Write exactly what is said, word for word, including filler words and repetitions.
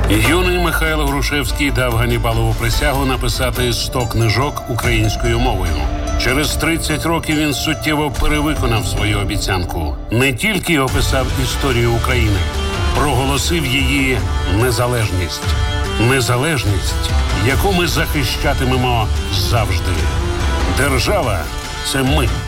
Юний Михайло Грушевський дав Ганнібалову присягу написати сто книжок українською мовою. Через тридцять років він суттєво перевиконав свою обіцянку. Не тільки описав історію України, проголосив її незалежність. Незалежність, яку ми захищатимемо завжди. Держава – це ми.